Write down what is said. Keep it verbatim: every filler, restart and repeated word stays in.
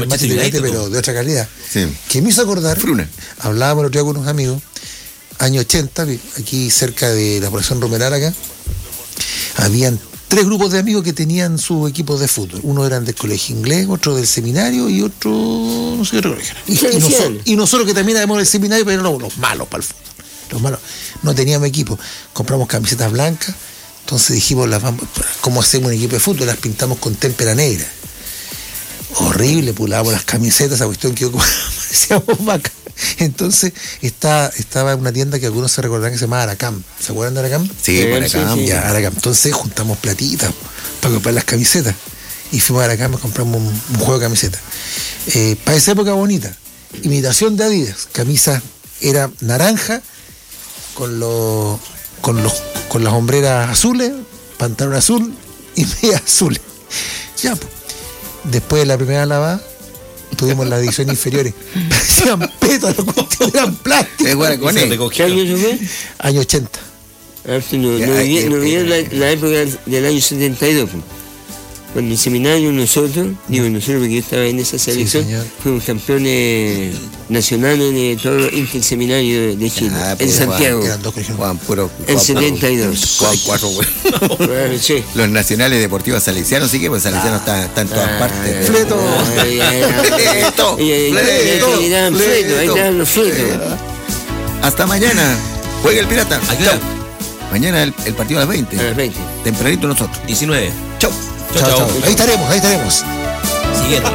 Manchester United, pero de otra calidad. Sí. Que me hizo acordar, Fruna. hablábamos el otro día con unos amigos, años ochenta, aquí cerca de la población Romeral acá, habían tres grupos de amigos que tenían sus equipos de fútbol. Uno eran del colegio inglés, otro del seminario y otro no sé qué otro colegio. Y, y, nosotros, y nosotros que también éramos del seminario, pero no, los malos para el fútbol. Los malos. No teníamos equipo. Compramos camisetas blancas, entonces dijimos, las vamos, ¿cómo hacemos un equipo de fútbol? Las pintamos con témpera negra. Horrible, pulábamos las camisetas, esa cuestión quedó como parecíamos vacas. Entonces está, estaba en una tienda que algunos se recordarán que se llamaba Aracam. ¿Se acuerdan de Aracam? Sí, por Aracam. Ya, Aracam. Entonces juntamos platitas para comprar las camisetas. Y fuimos a Aracam y compramos un, un juego de camisetas. Eh, para esa época bonita. Imitación de Adidas. Camisa era naranja con los con los con las hombreras azules, pantalón azul y medias azules. Ya, pues. Después de la primera lavada, tuvimos las ediciones inferiores. Parecían petos, los cuestiones eran plásticos. ¿Qué año eso fue? Año ochenta. A ver si no, no viví no, no, la, la época del año setenta y dos. Cuando en seminario nosotros, digo nosotros porque yo estaba en esa selección, sí, fuimos campeones nacionales de todo el interseminario de Chile, ah, en Santiago. Juan, Juan, puro, Juan, en setenta y dos. Juan, cuatro, güey. Bueno, sí. Los nacionales deportivos salesianos, sí que pues Salesiano está, está en todas ah, partes. Fleto. Fleto. Fleto. Ahí están los fletos. Hasta mañana. Juega el Pirata. Mañana el, el partido a las veinte. A las veinte. Tempranito nosotros. diecinueve. Chau. Chao, chao. Ahí estaremos, ahí estaremos. Siguiendo.